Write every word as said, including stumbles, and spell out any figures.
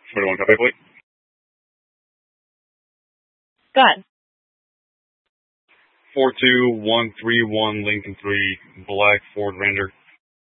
twenty-one copy, please. Go ahead. four two one three one Lincoln three, Black Ford Ranger.